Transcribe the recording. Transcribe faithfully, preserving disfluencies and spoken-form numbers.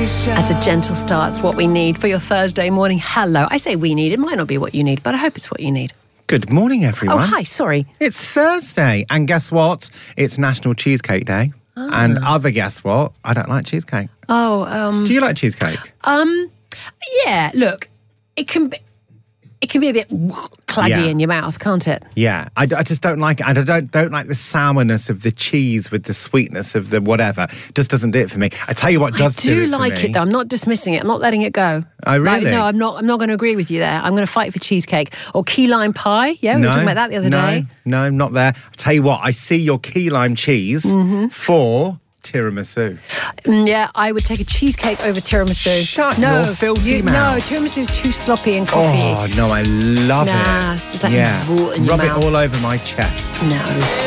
That's a gentle start. It's what we need for your Thursday morning. Hello. I say we need. It might not be what you need, but I hope it's what you need. Good morning, everyone. Oh, hi. Sorry. It's Thursday. And guess what? It's National Cheesecake Day. Oh. And other guess what? I don't like cheesecake. Oh, um... Do you like cheesecake? Um, yeah, look, it can be... It can be a bit claggy yeah. in your mouth, can't it? Yeah, I, I just don't like it. And I don't don't like the sourness of the cheese with the sweetness of the whatever. Just doesn't do it for me. I tell you what does do, do it for like me. it, though. I'm not dismissing it. I'm not letting it go. Oh, really? Like, no, I'm not I'm not going to agree with you there. I'm going to fight for cheesecake. Or key lime pie. Yeah, we no, were talking about that the other no, day. No, I'm not there. I tell you what, I see your key lime cheese mm-hmm. for... tiramisu. Mm, yeah, I would take a cheesecake over tiramisu. Shut no, your filthy you, mouth. No, tiramisu is too sloppy and coffee. Oh, no, I love nah, it. It's just like yeah, in your rub mouth. it all over my chest. No.